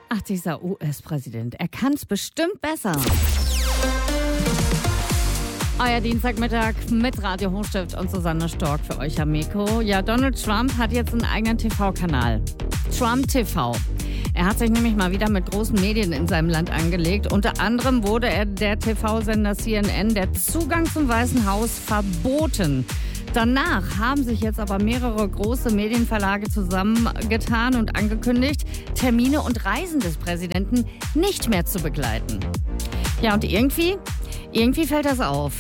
Ach, dieser US-Präsident, er kann's bestimmt besser. Euer Dienstagmittag mit Radio Hochstift und Susanne Stork für euch am Mikro. Ja, Donald Trump hat jetzt einen eigenen TV-Kanal. Trump TV. Er hat sich nämlich mal wieder mit großen Medien in seinem Land angelegt. Unter anderem wurde der TV-Sender CNN der Zugang zum Weißen Haus verboten. Danach haben sich jetzt aber mehrere große Medienverlage zusammengetan und angekündigt, Termine und Reisen des Präsidenten nicht mehr zu begleiten. Ja, und irgendwie fällt das auf.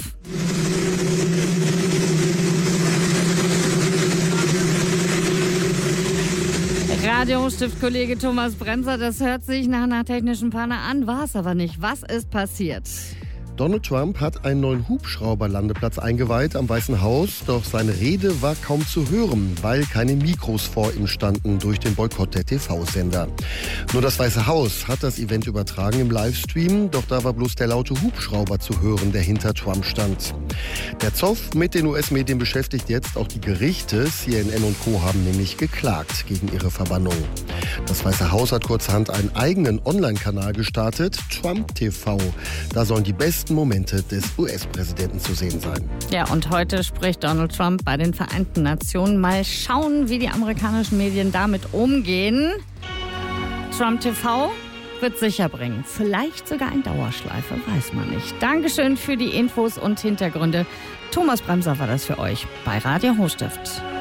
Radio-Stift-Kollege Thomas Brenzer, das hört sich nach einer technischen Panne an, war es aber nicht. Was ist passiert? Donald Trump hat einen neuen Hubschrauberlandeplatz eingeweiht am Weißen Haus, doch seine Rede war kaum zu hören, weil keine Mikros vor ihm standen durch den Boykott der TV-Sender. Nur das Weiße Haus hat das Event übertragen im Livestream, doch da war bloß der laute Hubschrauber zu hören, der hinter Trump stand. Der Zoff mit den US-Medien beschäftigt jetzt auch die Gerichte. CNN und Co. haben nämlich geklagt gegen ihre Verbannung. Das Weiße Haus hat kurzerhand einen eigenen Online-Kanal gestartet, Trump TV. Da sollen die besten Momente des US-Präsidenten zu sehen sein. Ja, und heute spricht Donald Trump bei den Vereinten Nationen. Mal schauen, wie die amerikanischen Medien damit umgehen. Trump TV wird sicher bringen. Vielleicht sogar ein Dauerschleife, weiß man nicht. Dankeschön für die Infos und Hintergründe. Thomas Bremser war das für euch bei Radio Hochstift.